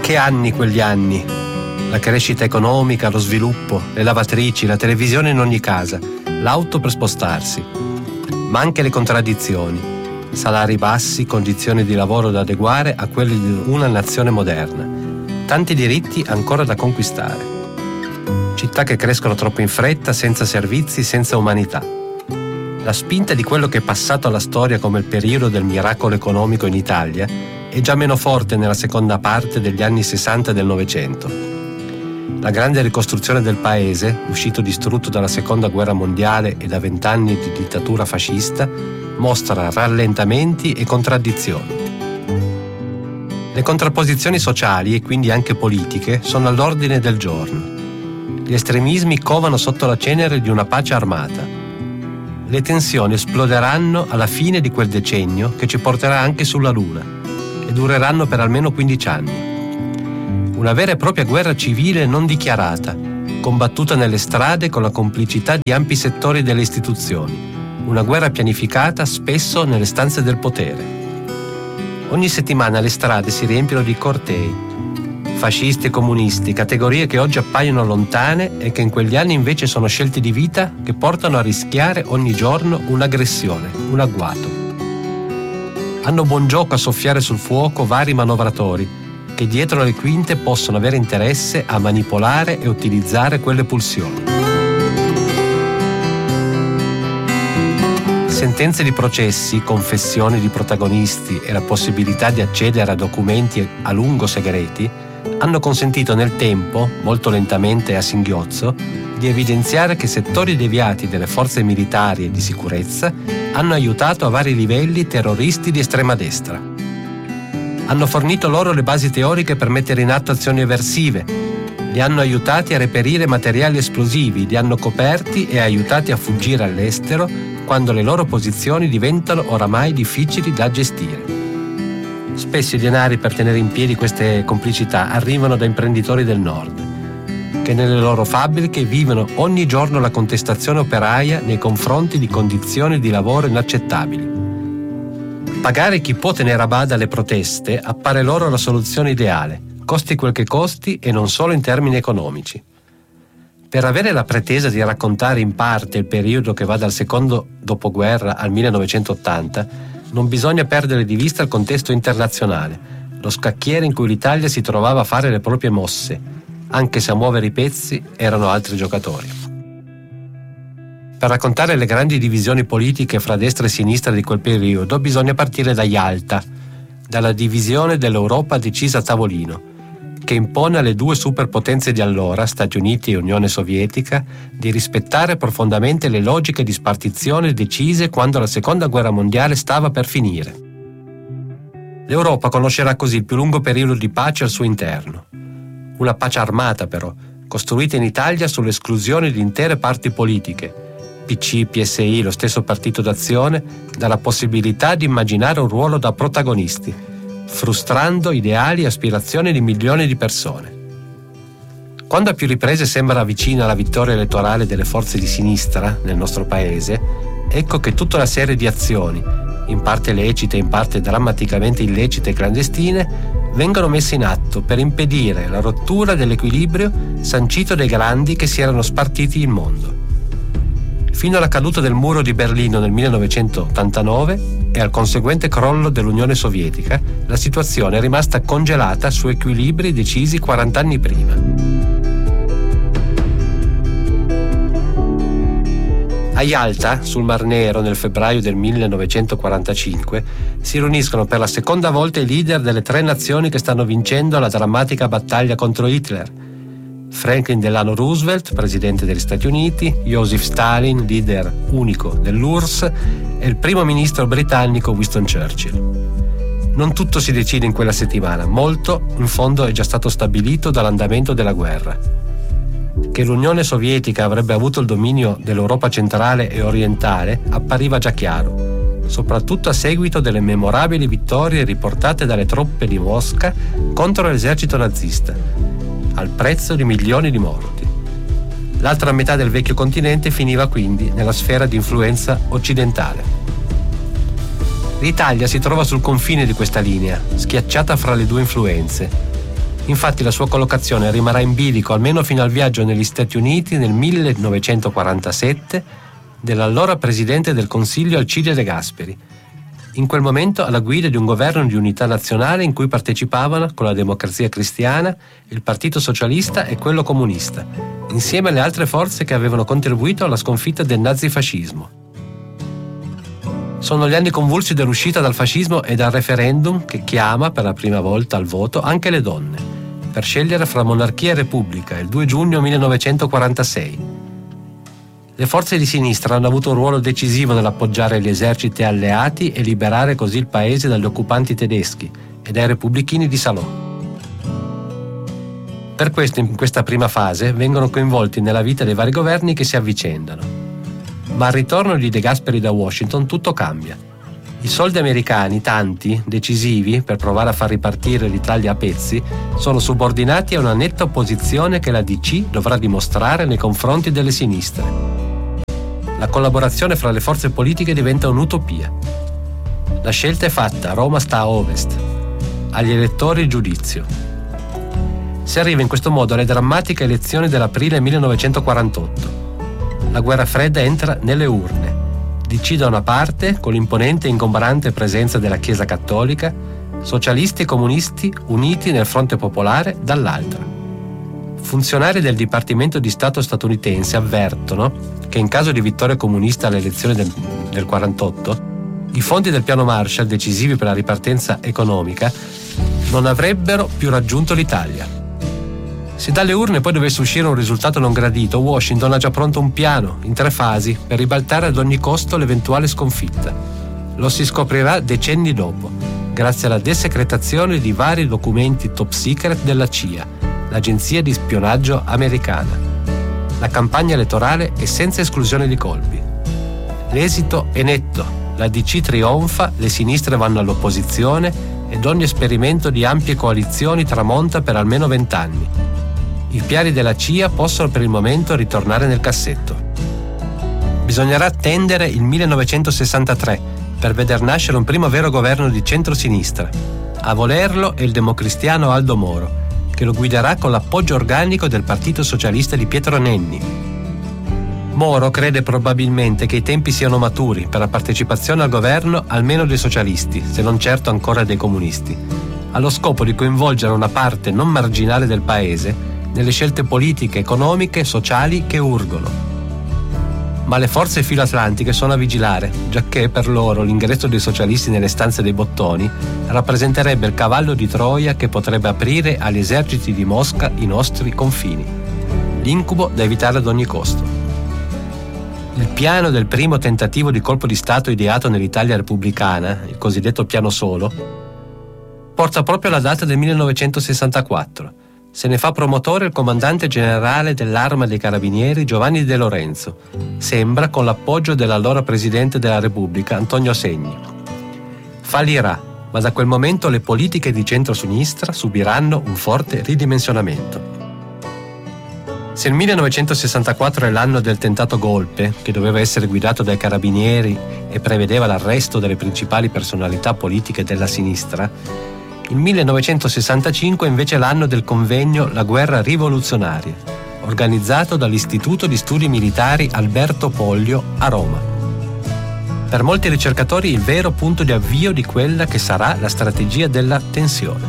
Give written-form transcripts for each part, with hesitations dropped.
Che anni quegli anni! La crescita economica, lo sviluppo, le lavatrici, la televisione in ogni casa, l'auto per spostarsi. Ma anche le contraddizioni. Salari bassi, condizioni di lavoro da adeguare a quelli di una nazione moderna. Tanti diritti ancora da conquistare. Città che crescono troppo in fretta, senza servizi, senza umanità. La spinta di quello che è passato alla storia come il periodo del miracolo economico in Italia è già meno forte nella seconda parte degli anni 60 del Novecento. La grande ricostruzione del paese, uscito distrutto dalla seconda guerra mondiale e da 20 anni di dittatura fascista, mostra rallentamenti e contraddizioni. Le contrapposizioni sociali e quindi anche politiche sono all'ordine del giorno. Gli estremismi covano sotto la cenere di una pace armata. Le tensioni esploderanno alla fine di quel decennio che ci porterà anche sulla Luna e dureranno per almeno 15 anni. Una vera e propria guerra civile non dichiarata, combattuta nelle strade con la complicità di ampi settori delle istituzioni. Una guerra pianificata spesso nelle stanze del potere. Ogni settimana le strade si riempiono di cortei. Fascisti e comunisti, categorie che oggi appaiono lontane e che in quegli anni invece sono scelte di vita che portano a rischiare ogni giorno un'aggressione, un agguato. Hanno buon gioco a soffiare sul fuoco vari manovratori che dietro le quinte possono avere interesse a manipolare e utilizzare quelle pulsioni. Sentenze di processi, confessioni di protagonisti e la possibilità di accedere a documenti a lungo segreti hanno consentito nel tempo, molto lentamente e a singhiozzo, di evidenziare che settori deviati delle forze militari e di sicurezza hanno aiutato a vari livelli terroristi di estrema destra. Hanno fornito loro le basi teoriche per mettere in atto azioni eversive, li hanno aiutati a reperire materiali esplosivi, li hanno coperti e aiutati a fuggire all'estero quando le loro posizioni diventano oramai difficili da gestire. Spesso i denari per tenere in piedi queste complicità arrivano da imprenditori del nord, che nelle loro fabbriche vivono ogni giorno la contestazione operaia nei confronti di condizioni di lavoro inaccettabili. Pagare chi può tenere a bada le proteste appare loro la soluzione ideale, costi quel che costi e non solo in termini economici. Per avere la pretesa di raccontare in parte il periodo che va dal secondo dopoguerra al 1980, non bisogna perdere di vista il contesto internazionale, lo scacchiere in cui l'Italia si trovava a fare le proprie mosse, anche se a muovere i pezzi erano altri giocatori. Per raccontare le grandi divisioni politiche fra destra e sinistra di quel periodo bisogna partire da Yalta, dalla divisione dell'Europa decisa a tavolino, che impone alle due superpotenze di allora, Stati Uniti e Unione Sovietica, di rispettare profondamente le logiche di spartizione decise quando la Seconda Guerra Mondiale stava per finire. L'Europa conoscerà così il più lungo periodo di pace al suo interno. Una pace armata, però, costruita in Italia sull'esclusione di intere parti politiche, PC, PSI, lo stesso Partito d'Azione, dalla possibilità di immaginare un ruolo da protagonisti, frustrando ideali e aspirazioni di milioni di persone. Quando a più riprese sembra vicina la vittoria elettorale delle forze di sinistra nel nostro paese, ecco che tutta una serie di azioni, in parte lecite e in parte drammaticamente illecite e clandestine, vengono messe in atto per impedire la rottura dell'equilibrio sancito dai grandi che si erano spartiti il mondo. Fino alla caduta del muro di Berlino nel 1989 e al conseguente crollo dell'Unione Sovietica, la situazione è rimasta congelata su equilibri decisi 40 anni prima. A Yalta, sul Mar Nero, nel febbraio del 1945, si riuniscono per la seconda volta i leader delle tre nazioni che stanno vincendo la drammatica battaglia contro Hitler. Franklin Delano Roosevelt, presidente degli Stati Uniti, Joseph Stalin, leader unico dell'URSS, e il primo ministro britannico Winston Churchill. Non tutto si decide in quella settimana, molto in fondo è già stato stabilito dall'andamento della guerra. Che l'Unione Sovietica avrebbe avuto il dominio dell'Europa centrale e orientale appariva già chiaro, soprattutto a seguito delle memorabili vittorie riportate dalle truppe di Mosca contro l'esercito nazista, al prezzo di milioni di morti. L'altra metà del vecchio continente finiva quindi nella sfera di influenza occidentale. L'Italia si trova sul confine di questa linea, schiacciata fra le due influenze. Infatti la sua collocazione rimarrà in bilico almeno fino al viaggio negli Stati Uniti nel 1947 dell'allora presidente del Consiglio Alcide De Gasperi, in quel momento alla guida di un governo di unità nazionale in cui partecipavano, con la Democrazia Cristiana, il Partito Socialista e quello Comunista, insieme alle altre forze che avevano contribuito alla sconfitta del nazifascismo. Sono gli anni convulsi dell'uscita dal fascismo e dal referendum che chiama per la prima volta al voto anche le donne, per scegliere fra monarchia e repubblica, il 2 giugno 1946. Le forze di sinistra hanno avuto un ruolo decisivo nell'appoggiare gli eserciti alleati e liberare così il paese dagli occupanti tedeschi e dai repubblichini di Salò. Per questo in questa prima fase vengono coinvolti nella vita dei vari governi che si avvicendano. Ma al ritorno di De Gasperi da Washington tutto cambia. I soldi americani, tanti, decisivi per provare a far ripartire l'Italia a pezzi, sono subordinati a una netta opposizione che la DC dovrà dimostrare nei confronti delle sinistre. La collaborazione fra le forze politiche diventa un'utopia. La scelta è fatta, Roma sta a ovest. Agli elettori il giudizio. Si arriva in questo modo alle drammatiche elezioni dell'aprile 1948. La guerra fredda entra nelle urne. DC da una parte, con l'imponente e ingombrante presenza della Chiesa Cattolica, socialisti e comunisti uniti nel fronte popolare dall'altra. Funzionari del Dipartimento di Stato statunitense avvertono che in caso di vittoria comunista alle elezioni del 48, i fondi del piano Marshall, decisivi per la ripartenza economica, non avrebbero più raggiunto l'Italia. Se dalle urne poi dovesse uscire un risultato non gradito, Washington ha già pronto un piano, in 3 fasi, per ribaltare ad ogni costo l'eventuale sconfitta. Lo si scoprirà decenni dopo, grazie alla desecretazione di vari documenti top secret della CIA, l'agenzia di spionaggio americana. La campagna elettorale è senza esclusione di colpi. L'esito è netto, la DC trionfa, le sinistre vanno all'opposizione ed ogni esperimento di ampie coalizioni tramonta per almeno 20 anni. I piani della CIA possono per il momento ritornare nel cassetto. Bisognerà attendere il 1963 per veder nascere un primo vero governo di centrosinistra. A volerlo è il democristiano Aldo Moro, che lo guiderà con l'appoggio organico del Partito Socialista di Pietro Nenni. Moro crede probabilmente che i tempi siano maturi per la partecipazione al governo almeno dei socialisti, se non certo ancora dei comunisti, allo scopo di coinvolgere una parte non marginale del paese nelle scelte politiche, economiche e sociali che urgono. Ma le forze filoatlantiche sono a vigilare, giacché per loro l'ingresso dei socialisti nelle stanze dei bottoni rappresenterebbe il cavallo di Troia che potrebbe aprire agli eserciti di Mosca i nostri confini. L'incubo da evitare ad ogni costo. Il piano del primo tentativo di colpo di Stato ideato nell'Italia repubblicana, il cosiddetto piano Solo, porta proprio alla data del 1964. Se ne fa promotore il comandante generale dell'Arma dei Carabinieri Giovanni De Lorenzo, sembra con l'appoggio dell'allora presidente della Repubblica Antonio Segni. Fallirà, ma da quel momento le politiche di centro-sinistra subiranno un forte ridimensionamento. Se il 1964 è l'anno del tentato golpe, che doveva essere guidato dai carabinieri e prevedeva l'arresto delle principali personalità politiche della sinistra, il 1965 è invece l'anno del convegno La guerra rivoluzionaria, organizzato dall'Istituto di Studi Militari Alberto Pollio a Roma. Per molti ricercatori il vero punto di avvio di quella che sarà la strategia della tensione.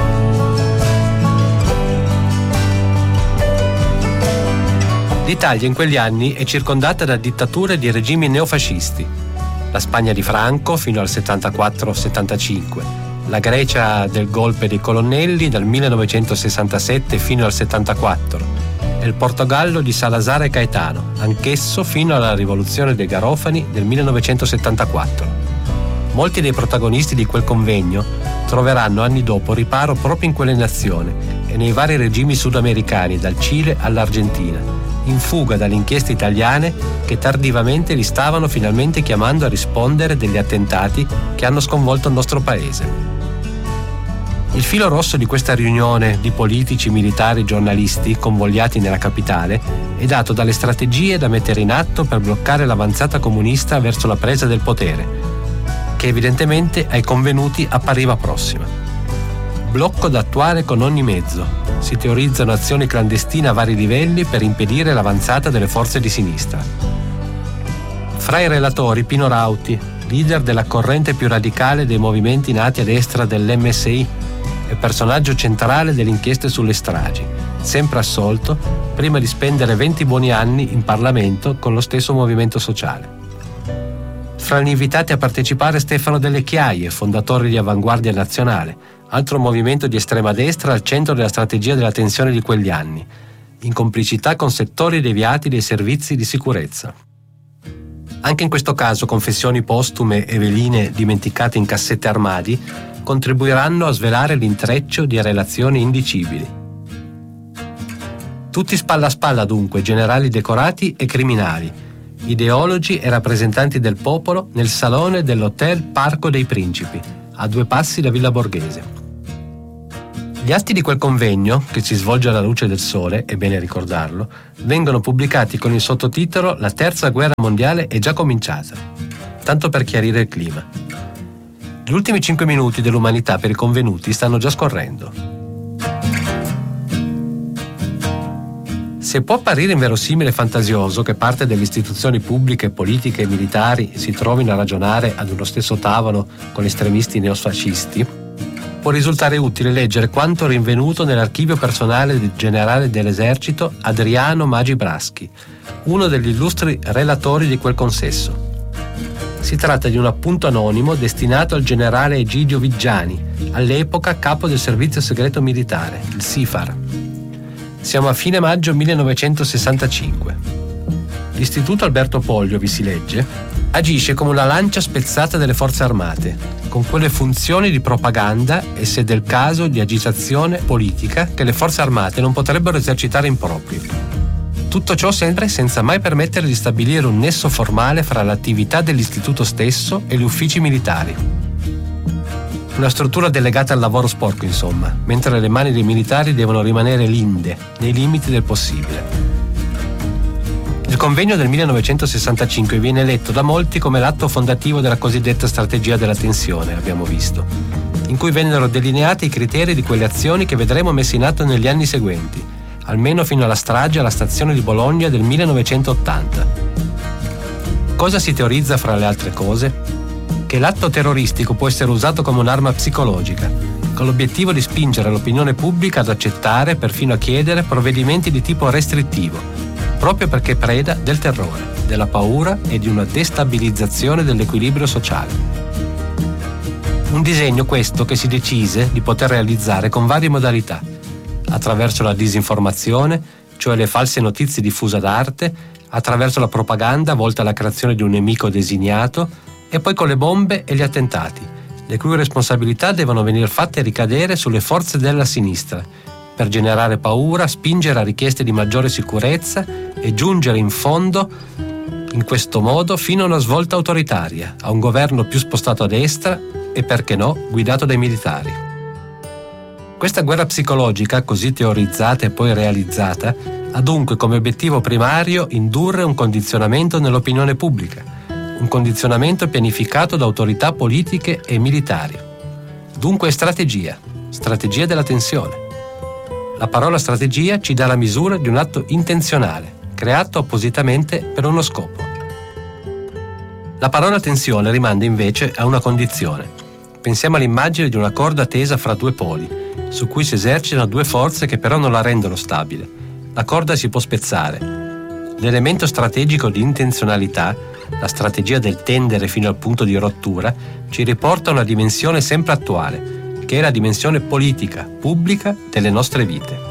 L'Italia in quegli anni è circondata da dittature di regimi neofascisti. La Spagna di Franco fino al 74-75, la Grecia del golpe dei colonnelli dal 1967 fino al 74 e il Portogallo di Salazar e Caetano, anch'esso fino alla rivoluzione dei Garofani del 1974. Molti dei protagonisti di quel convegno troveranno anni dopo riparo proprio in quelle nazioni e nei vari regimi sudamericani, dal Cile all'Argentina, in fuga dalle inchieste italiane che tardivamente li stavano finalmente chiamando a rispondere degli attentati che hanno sconvolto il nostro paese. Il filo rosso di questa riunione di politici, militari e giornalisti convogliati nella capitale è dato dalle strategie da mettere in atto per bloccare l'avanzata comunista verso la presa del potere, che evidentemente ai convenuti appariva prossima. blocco da attuare con ogni mezzo. Si teorizzano azioni clandestine a vari livelli per impedire l'avanzata delle forze di sinistra. Fra i relatori Pino Rauti, leader della corrente più radicale dei movimenti nati a destra dell'MSI e personaggio centrale delle inchieste sulle stragi, sempre assolto prima di spendere 20 buoni anni in Parlamento con lo stesso movimento sociale. Fra gli invitati a partecipare Stefano Delle Chiaie, fondatore di Avanguardia Nazionale, altro movimento di estrema destra al centro della strategia della tensione di quegli anni, in complicità con settori deviati dei servizi di sicurezza. Anche in questo caso confessioni postume e veline dimenticate in cassette armadi contribuiranno a svelare l'intreccio di relazioni indicibili. Tutti spalla a spalla dunque, generali decorati e criminali, ideologi e rappresentanti del popolo nel salone dell'Hotel Parco dei Principi, a 2 passi da Villa Borghese. Gli atti di quel convegno, che si svolge alla luce del sole, è bene ricordarlo, vengono pubblicati con il sottotitolo «La terza guerra mondiale è già cominciata», tanto per chiarire il clima. Gli ultimi 5 minuti dell'umanità per i convenuti stanno già scorrendo. Se può apparire inverosimile e fantasioso che parte delle istituzioni pubbliche, politiche e militari si trovino a ragionare ad uno stesso tavolo con estremisti neofascisti, può risultare utile leggere quanto rinvenuto nell'archivio personale del generale dell'esercito Adriano Magi Braschi, uno degli illustri relatori di quel consesso. Si tratta di un appunto anonimo destinato al generale Egidio Viggiani, all'epoca capo del servizio segreto militare, il SIFAR. Siamo a fine maggio 1965. L'Istituto Alberto Pollio, vi si legge, agisce come una lancia spezzata delle forze armate, con quelle funzioni di propaganda e, se del caso, di agitazione politica che le forze armate non potrebbero esercitare in proprio. Tutto ciò sempre senza mai permettere di stabilire un nesso formale fra l'attività dell'istituto stesso e gli uffici militari. Una struttura delegata al lavoro sporco, insomma, mentre le mani dei militari devono rimanere linde, nei limiti del possibile. Il convegno del 1965 viene letto da molti come l'atto fondativo della cosiddetta strategia della tensione, abbiamo visto, in cui vennero delineati i criteri di quelle azioni che vedremo messe in atto negli anni seguenti, almeno fino alla strage alla stazione di Bologna del 1980. Cosa si teorizza fra le altre cose? Che l'atto terroristico può essere usato come un'arma psicologica, con l'obiettivo di spingere l'opinione pubblica ad accettare, perfino a chiedere, provvedimenti di tipo restrittivo, proprio perché preda del terrore, della paura e di una destabilizzazione dell'equilibrio sociale. Un disegno questo che si decise di poter realizzare con varie modalità, attraverso la disinformazione, cioè le false notizie diffuse ad arte, attraverso la propaganda volta alla creazione di un nemico designato, e poi con le bombe e gli attentati, le cui responsabilità devono venire fatte ricadere sulle forze della sinistra, per generare paura, spingere a richieste di maggiore sicurezza e giungere in fondo, in questo modo, fino a una svolta autoritaria, a un governo più spostato a destra e, perché no, guidato dai militari. Questa guerra psicologica, così teorizzata e poi realizzata, ha dunque come obiettivo primario indurre un condizionamento nell'opinione pubblica, un condizionamento pianificato da autorità politiche e militari. Dunque strategia della tensione. La parola strategia ci dà la misura di un atto intenzionale, creato appositamente per uno scopo. La parola tensione rimanda invece a una condizione. Pensiamo all'immagine di una corda tesa fra 2 poli, su cui si esercitano 2 forze che però non la rendono stabile. La corda si può spezzare. L'elemento strategico di intenzionalità, la strategia del tendere fino al punto di rottura, ci riporta a una dimensione sempre attuale, che è la dimensione politica, pubblica delle nostre vite.